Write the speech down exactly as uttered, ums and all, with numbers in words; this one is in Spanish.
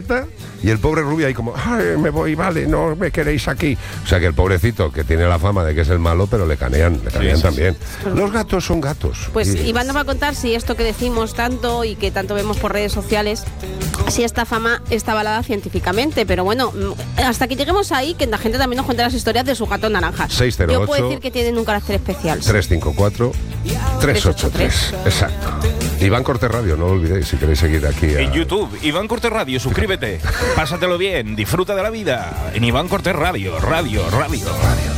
puerta y el pobre Rubio ahí como, ay, me voy, vale, no me queréis aquí. O sea que el pobrecito, que tiene la fama de que es el malo, pero le canean, le canean sí, también. Sí, sí. Los gatos son gatos. Pues y... Iván nos va a contar si esto que decimos tanto y que tanto vemos por redes sociales, si esta fama está avalada científicamente. Pero bueno, hasta que lleguemos ahí, que la gente también nos cuente las historias de su gato naranja. seis cero ocho, yo puedo decir que tienen un carácter especial. tres cinco cuatro, tres ocho tres. Exacto. Iván Cortés Radio, no lo olvidéis si queréis seguir aquí. A... En YouTube, Iván Cortés Radio, suscríbete. Pásatelo bien, disfruta de la vida. En Iván Cortés Radio, radio, radio, radio.